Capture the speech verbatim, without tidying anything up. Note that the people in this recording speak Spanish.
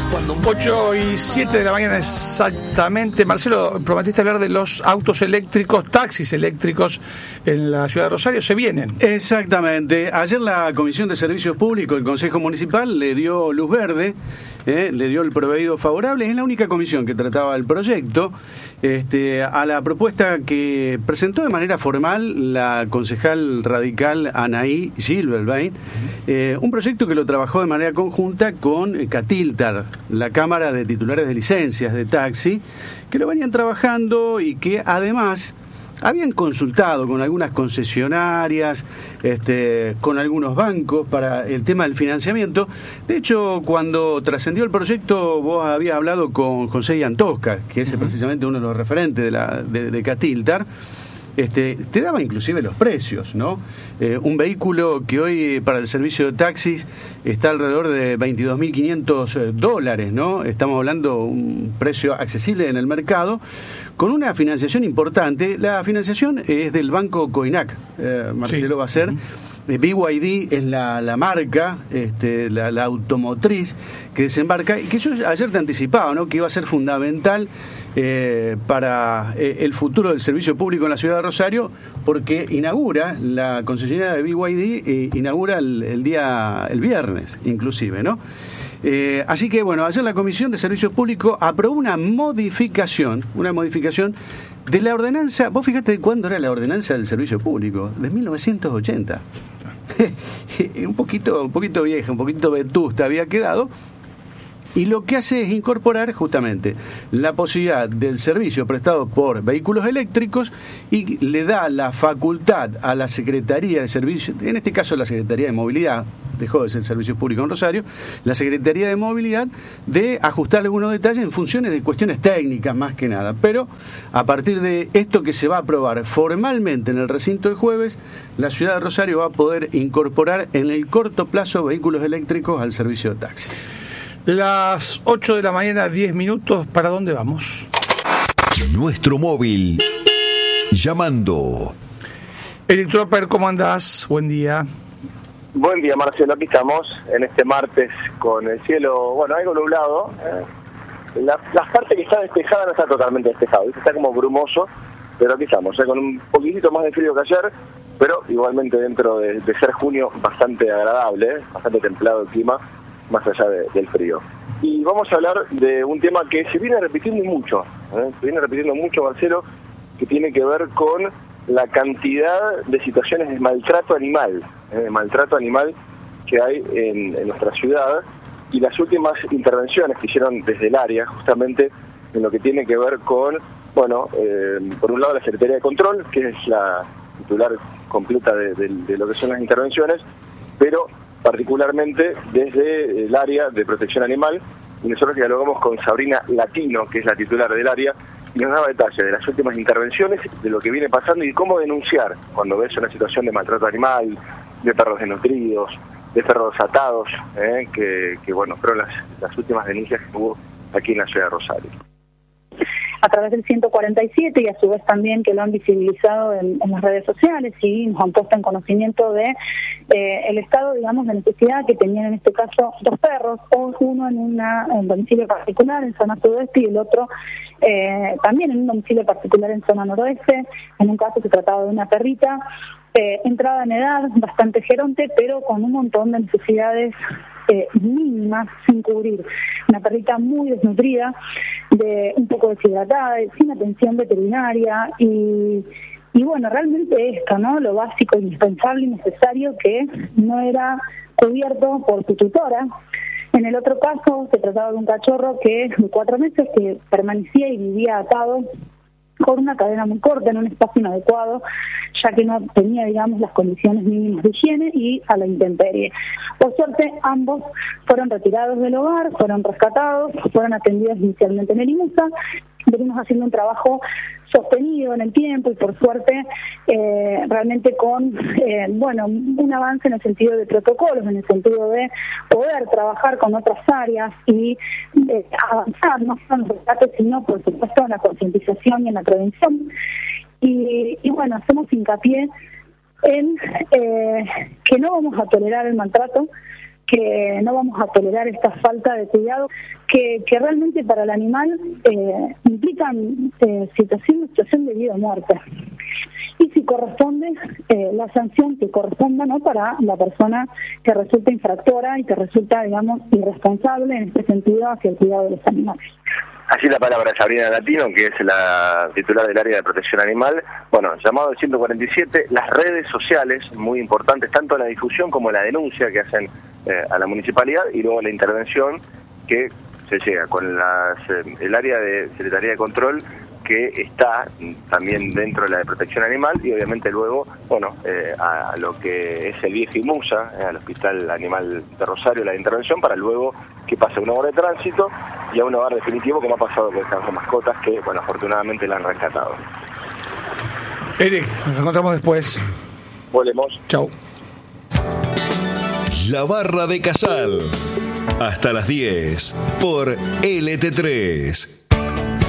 ocho y siete de la mañana exactamente. Marcelo, prometiste hablar de los autos eléctricos, taxis eléctricos en la ciudad de Rosario. ¿Se vienen? Exactamente. Ayer la Comisión de Servicios Públicos, el Consejo Municipal, le dio luz verde, eh, le dio el proveído favorable. Es la única comisión que trataba el proyecto. Este, a la propuesta que presentó de manera formal la concejal radical Anaí Gilberbein, eh, un proyecto que lo trabajó de manera conjunta con Catiltar, la Cámara de Titulares de Licencias de Taxi, que lo venían trabajando y que además habían consultado con algunas concesionarias, este, con algunos bancos para el tema del financiamiento. De hecho, cuando trascendió el proyecto, vos habías hablado con José Antosca, que es uh-huh. precisamente uno de los referentes de, la, de, de Catiltar. Este, te daba inclusive los precios, ¿no? Eh, un vehículo que hoy para el servicio de taxis está alrededor de veintidós mil quinientos dólares, ¿no? Estamos hablando de un precio accesible en el mercado, con una financiación importante. La financiación es del banco Coinac, eh, Marcelo, sí. va a ser. B Y D es la, la marca, este, la, la automotriz que desembarca, y que yo ayer te anticipaba, ¿no? Que iba a ser fundamental eh, para eh, el futuro del servicio público en la ciudad de Rosario, porque inaugura, la concesionaria de B Y D eh, inaugura el, el día, el viernes inclusive, ¿no? Eh, así que bueno, ayer la Comisión de Servicios Públicos aprobó una modificación, una modificación de la ordenanza. Vos fíjate cuándo era la ordenanza del servicio público, de mil novecientos ochenta. un poquito, un poquito vieja, un poquito vetusta había quedado. Y lo que hace es incorporar justamente la posibilidad del servicio prestado por vehículos eléctricos y le da la facultad a la Secretaría de Servicios, en este caso la Secretaría de Movilidad, dejó de ser Servicios Públicos en Rosario, la Secretaría de Movilidad, de ajustar algunos detalles en funciones de cuestiones técnicas más que nada. Pero a partir de esto que se va a aprobar formalmente en el recinto el jueves, la ciudad de Rosario va a poder incorporar en el corto plazo vehículos eléctricos al servicio de taxis. Las ocho de la mañana, diez minutos. ¿Para dónde vamos? Nuestro móvil. Llamando. Eric Tropper, ¿cómo andás? Buen día. Buen día, Marcelo. Aquí estamos en este martes con el cielo, bueno, algo nublado. Eh, la, la parte que está despejada no está totalmente despejada. Está como brumoso, pero aquí estamos, eh, con un poquitito más de frío que ayer, pero igualmente dentro de, de ser junio bastante agradable, eh, bastante templado el clima, más allá de, del frío. Y vamos a hablar de un tema que se viene repitiendo mucho, ¿eh? se viene repitiendo mucho, Marcelo, que tiene que ver con la cantidad de situaciones de maltrato animal, ¿eh? de maltrato animal que hay en, en nuestra ciudad, y las últimas intervenciones que hicieron desde el área, justamente en lo que tiene que ver con, bueno, eh, por un lado la Secretaría de Control, que es la titular completa de, de, de lo que son las intervenciones, pero particularmente desde el área de protección animal, y nosotros dialogamos con Sabrina Latino, que es la titular del área, y nos daba detalles de las últimas intervenciones, de lo que viene pasando y cómo denunciar cuando ves una situación de maltrato animal, de perros desnutridos, de perros atados, eh, que, que bueno, fueron las, las últimas denuncias que hubo aquí en la ciudad de Rosario. A través del ciento cuarenta y siete y a su vez también que lo han visibilizado en, en las redes sociales y nos han puesto en conocimiento de eh, el estado, digamos, de necesidad que tenían en este caso dos perros, uno en, una, en un domicilio particular en zona sudeste y el otro eh, también en un domicilio particular en zona noroeste. En un caso se trataba de una perrita eh, entrada en edad, bastante geronte, pero con un montón de necesidades Eh, mínimas sin cubrir. Una perrita muy desnutrida, de un poco deshidratada, sin atención veterinaria y, y bueno, realmente esto, ¿no? Lo básico, indispensable y necesario que no era cubierto por su tutora. En el otro caso se trataba de un cachorro que de cuatro meses que permanecía y vivía atado con una cadena muy corta en un espacio inadecuado, ya que no tenía, digamos, las condiciones mínimas de higiene y a la intemperie. Por suerte, ambos fueron retirados del hogar, fueron rescatados, fueron atendidos inicialmente en el IMUSA. Venimos haciendo un trabajo sostenido en el tiempo y por suerte eh, realmente con eh, bueno un avance en el sentido de protocolos, en el sentido de poder trabajar con otras áreas y eh, avanzar no solo en los rescates, sino por supuesto en la concientización y en la prevención. Y, y bueno, hacemos hincapié en eh, que no vamos a tolerar el maltrato, que no vamos a tolerar esta falta de cuidado que, que realmente para el animal eh, implican eh, situación, situación de vida o muerte. Y si corresponde eh, la sanción que corresponda, ¿no?, para la persona que resulta infractora y que resulta, digamos, irresponsable en este sentido hacia el cuidado de los animales. Así la palabra de Sabrina Latino, que es la titular del área de protección animal. Bueno, llamado al ciento cuarenta y siete, las redes sociales, muy importantes, tanto la difusión como la denuncia que hacen eh, a la municipalidad, y luego la intervención que se llega con las, eh, el área de Secretaría de Control, que está también dentro de la de protección animal, y obviamente luego, bueno, eh, a lo que es el viejo IMUSA, eh, al Hospital Animal de Rosario, la intervención, para luego que pase a una hora de tránsito y a un hogar definitivo, como ha pasado con estas mascotas que, bueno, afortunadamente la han rescatado. Eric, nos encontramos después. Volvemos. Chau. La Barra de Casal. Hasta las diez por L T tres.